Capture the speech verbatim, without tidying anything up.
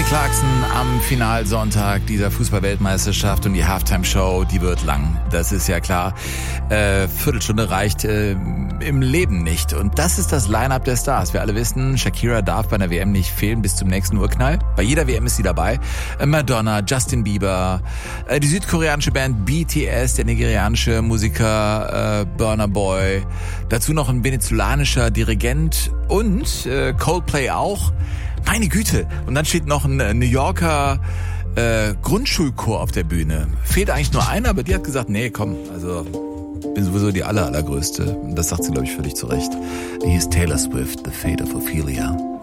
Clarkson am Finalsonntag dieser Fußball-Weltmeisterschaft und die Halftime-Show, die wird lang. Das ist ja klar. Äh, Viertelstunde reicht äh, im Leben nicht. Und das ist das Line-Up der Stars. Wir alle wissen, Shakira darf bei einer W M nicht fehlen bis zum nächsten Urknall. Bei jeder W M ist sie dabei. Äh, Madonna, Justin Bieber, äh, die südkoreanische Band B T S, der nigerianische Musiker äh, Burna Boy. Dazu noch ein venezolanischer Dirigent und äh, Coldplay auch. Meine Güte. Und dann steht noch ein New Yorker äh, Grundschulchor auf der Bühne. Fehlt eigentlich nur einer, aber die hat gesagt, nee, komm, also bin sowieso die aller, allergrößte. Und das sagt sie, glaube ich, völlig zu Recht. Hier ist Taylor Swift, The Fate of Ophelia.